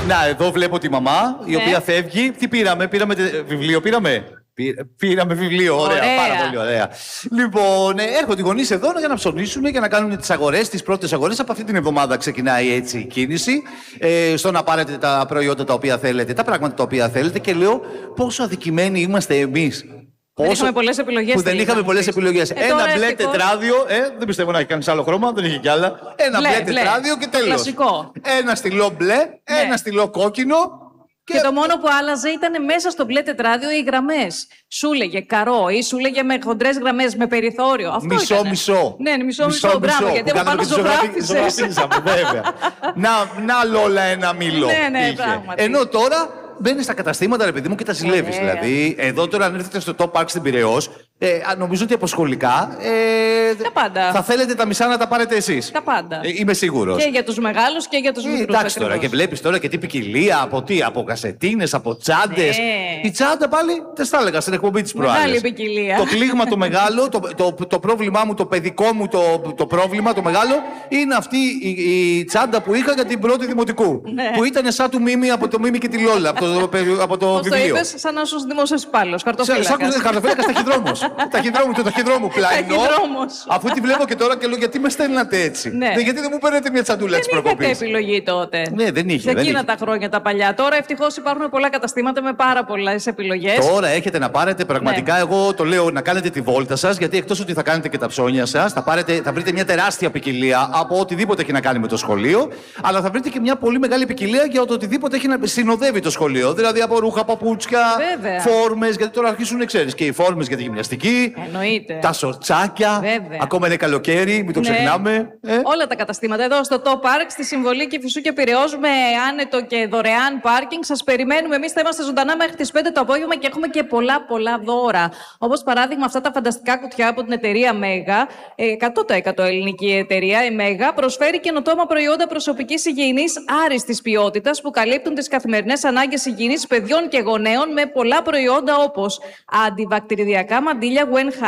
Να, εδώ βλέπω τη μαμά, η οποία φεύγει. Τι πήραμε, βιβλίο, Πήραμε βιβλίο, ωραία, πάρα πολύ ωραία. Λοιπόν, έρχονται οι γονείς εδώ για να ψωνίσουν, για να κάνουν τις αγορές, τις πρώτες αγορές. Από αυτή την εβδομάδα ξεκινάει έτσι η κίνηση. Στο να πάρετε τα προϊόντα τα οποία θέλετε, τα πράγματα τα οποία θέλετε. Και λέω πόσο αδικημένοι είμαστε εμείς. Δεν είχαμε πολλές επιλογές. Που δεν είχαμε πολλές επιλογές. Ένα μπλε τετράδιο, δεν πιστεύω να έχει κανείς άλλο χρώμα, δεν είχε κι άλλα. Ένα μπλε τετράδιο και τέλος. Κλασικό. Ένα στυλό μπλε, ένα στυλό κόκκινο. Και το μόνο που άλλαζε ήταν μέσα στο μπλε τετράδιο οι γραμμές. Σου λέγε καρό ή σου λέγε με χοντρές γραμμές, με περιθώριο. Αυτό μισό. Ναι, μισό. Μπράβο, γιατί από πάνω ζωγράφισες. Βέβαια. Να Λόλα ένα μήλο. Ναι, πράγματι. Ενώ τώρα μπαίνεις στα καταστήματα, ρε παιδί μου, και τα ζηλεύεις. Δηλαδή, εδώ τώρα αν έρθετε στο Top Park στην Πειραιώς, νομίζω ότι από σχολικά τα πάντα. Θα θέλετε τα μισά να τα πάρετε εσείς. Τα πάντα. Είμαι σίγουρος. Και για τους μεγάλους και για τους μικρούς. Εντάξει τώρα, και βλέπεις τώρα και τι ποικιλία, από κασετίνες, από τσάντες. Η τσάντα πάλι, δεν τα έλεγα στην εκπομπή της προάλλης. Μεγάλη ποικιλία. Το κλίγμα το μεγάλο, το πρόβλημά μου, το παιδικό μου το πρόβλημα, το μεγάλο, είναι αυτή η τσάντα που είχα για την πρώτη δημοτικού. Ναι. Που ήταν σαν του Μίμη, από το Μίμη και τη Λόλα, από το βιβλίο. Το είπες σαν να σου δημόσιος υπάλληλος, χαρτοφύλακας. Σαν χαρτοφύλακας το ταχυδρόμου πλαϊνό. Αφού τη βλέπω και τώρα και λέω γιατί με στέλνατε έτσι. Ναι. Γιατί δεν μου παίρνετε μια τσαντούλα της προκοπής. Δεν είχατε επιλογή τότε. Ναι, δεν είχε. Σε εκείνα τα χρόνια τα παλιά. Τώρα ευτυχώς υπάρχουν πολλά καταστήματα με πάρα πολλές επιλογές. Τώρα έχετε να πάρετε πραγματικά, εγώ το λέω, να κάνετε τη βόλτα σας, γιατί εκτός ότι θα κάνετε και τα ψώνια σας, θα βρείτε μια τεράστια ποικιλία από οτιδήποτε έχει να κάνει με το σχολείο, αλλά θα βρείτε και μια πολύ μεγάλη ποικιλία για το οτιδήποτε έχει να συνοδεύει το σχολείο. Δηλαδή από ρούχα, παπούτσια, φόρμες, γιατί τώρα αρχίσουν, ξέρεις, και οι φόρμες για τη γυμναστική. Εννοείται. Τα σορτσάκια. Ακόμα είναι καλοκαίρι, μην το ξεχνάμε. Όλα τα καταστήματα εδώ στο Top Park, στη Συμβολή Κηφισού και Πειραιώς, με άνετο και δωρεάν πάρκινγκ. Σας περιμένουμε. Εμείς θα είμαστε ζωντανά μέχρι τις 5 το απόγευμα και έχουμε και πολλά δώρα. Όπως παράδειγμα αυτά τα φανταστικά κουτιά από την εταιρεία Μέγα. 100% ελληνική εταιρεία. Η Μέγα προσφέρει καινοτόμα προϊόντα προσωπικής υγιεινής άριστης ποιότητας που καλύπτουν τις καθημερινές ανάγκες υγιεινής παιδιών και γονέων με πολλά προϊόντα όπως αντιβακτηριδιακά μαντίλια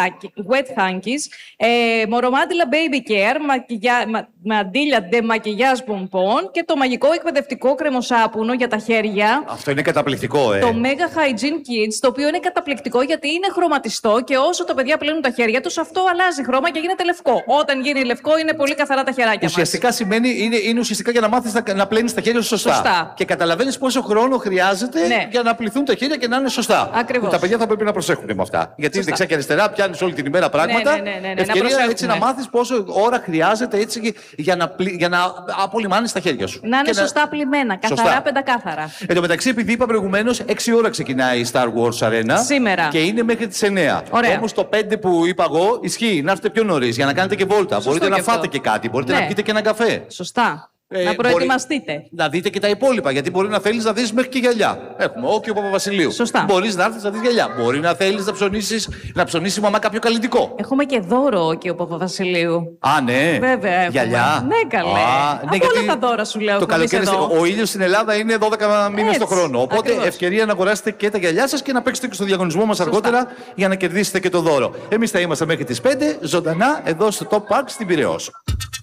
wet hankies, μωρομάντιλα baby care, μαντίλια ντεμακιγιάζ πομπών και το μαγικό εκπαιδευτικό κρεμοσάπουνο για τα χέρια. Αυτό είναι καταπληκτικό, Το Mega Hygiene Kids, το οποίο είναι καταπληκτικό γιατί είναι χρωματιστό και όσο τα παιδιά πλένουν τα χέρια τους, αυτό αλλάζει χρώμα και γίνεται λευκό. Όταν γίνει λευκό, είναι πολύ καθαρά τα χεράκια μας. Ουσιαστικά σημαίνει, είναι ουσιαστικά για να μάθεις να πλένεις τα χέρια σου σωστά. Και καταλαβαίνεις πόσο χρόνο χρειάζεται για να πληθούν τα χέρια και να είναι σωστά. Ακριβώς. Τα παιδιά θα πρέπει να προσέχουν με αυτά. Γιατί δεξιά και αριστερά πιάνεις όλη την ημέρα πράγματα. Ευκαιρία έτσι να μάθεις πόσο ώρα χρειάζεται έτσι για να απολυμάνεις τα χέρια σου. Να είναι σωστά πλημμένα, καθαρά, πεντακάθαρα. Εν τω μεταξύ, επειδή είπα προηγουμένως, 6 ώρα ξεκινάει η Star Wars Arena. Σήμερα. Και είναι μέχρι τις 9. Όμως το 5 που είπα εγώ ισχύει. Να έρθετε πιο νωρίς για να κάνετε και βόλτα. Σωστό μπορείτε να αυτό. φάτε και κάτι, μπορείτε να πιείτε και ένα καφέ. Σωστά. Να προετοιμαστείτε. Να δείτε και τα υπόλοιπα, γιατί μπορεί να θέλεις να δεις μέχρι και γυαλιά. Έχουμε Όκιο Παπαβασιλείου. Σωστά. Μπορείς να έρθεις να δεις γυαλιά. Μπορεί να θέλεις να ψωνίσει η μαμά κάποιο καλλιτικό. Έχουμε και δώρο Όκιο Παπαβασιλείου. Α, ναι. Βέβαια. Γυαλιά. Ναι, καλέ. Από όλα τα δώρα σου λέω. Το καλοκαίρι, ο ήλιος στην Ελλάδα είναι 12 μήνες το χρόνο. Οπότε ευκαιρία να αγοράσετε και τα γυαλιά σας και να παίξετε και στο διαγωνισμό μας αργότερα για να κερδίσετε και το δώρο. Εμείς θα είμαστε μέχρι τις 5 ζωντανά εδώ στο Top Park στην Πειραιώς.